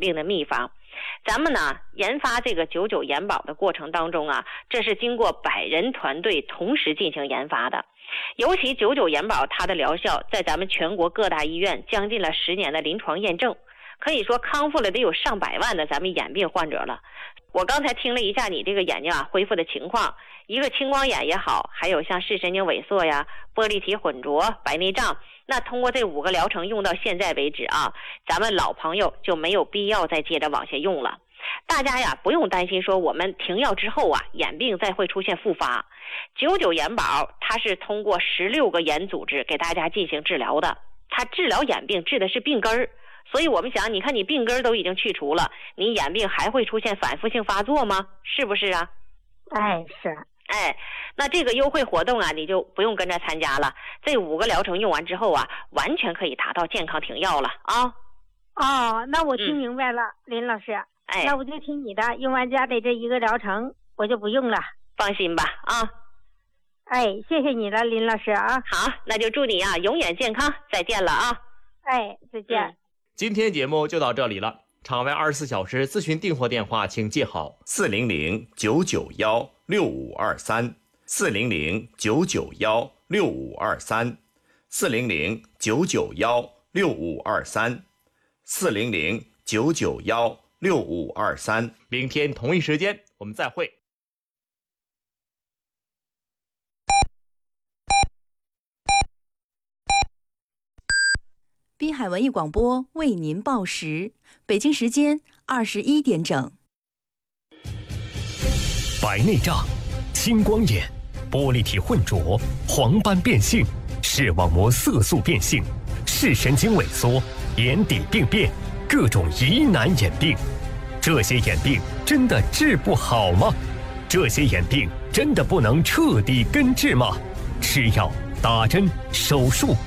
病的秘方。咱们呢研发这个99眼保的过程当中啊，这是经过100人团队同时进行研发的。尤其99眼保它的疗效在咱们全国各大医院将近了10年的临床验证，可以说康复了得有上百万的咱们眼病患者了。我刚才听了一下你这个眼睛啊恢复的情况，一个青光眼也好，还有像视神经萎缩呀、玻璃体混浊、白内障，那通过这5个疗程用到现在为止啊，咱们老朋友就没有必要再接着往下用了。大家呀不用担心说我们停药之后啊眼病再会出现复发。99眼保它是通过16个眼组织给大家进行治疗的，它治疗眼病治的是病根儿。所以我们想，你看你病根都已经去除了，你眼病还会出现反复性发作吗？是不是啊？ 是。 那这个优惠活动啊，你就不用跟着参加了。这5个疗程用完之后啊，完全可以达到健康停药了啊。 那我听明白了，林老师。那我就听你的，用完家的这1个疗程，我就不用了。 放心吧啊。 谢谢你了，林老师啊。 好，那就祝你啊永远健康，再见了啊。 再见。 今天节目就到这里了。场外24小时咨询订货电话请记好：400-991-6523 400-991-6523 400-991-6523 400-991-6523。明天同一时间我们再会。 滨海文艺广播为您报时，北京时间21点整。 白内障、青光眼、玻璃体混浊、黄斑变性、视网膜色素变性、视神经萎缩、眼底病变，各种疑难眼病，这些眼病真的治不好吗？这些眼病真的不能彻底根治吗？吃药、打针、手术